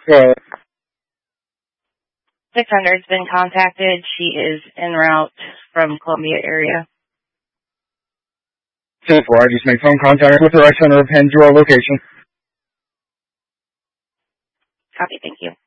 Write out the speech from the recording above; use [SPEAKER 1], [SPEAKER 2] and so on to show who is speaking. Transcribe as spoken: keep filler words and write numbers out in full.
[SPEAKER 1] Uh,
[SPEAKER 2] six hundred's been contacted. She is en route from Columbia area.
[SPEAKER 1] ten four, I just made phone contact with her. I sent her a pin to our location.
[SPEAKER 2] Copy, thank you.